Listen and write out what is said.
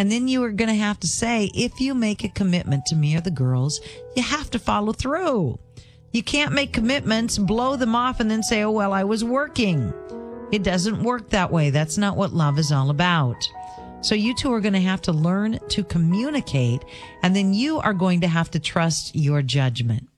And then you are going to have to say, if you make a commitment to me or the girls, you have to follow through. You can't make commitments, blow them off, and then say, oh, well, I was working. It doesn't work that way. That's not what love is all about. So you two are going to have to learn to communicate, and then you are going to have to trust your judgment.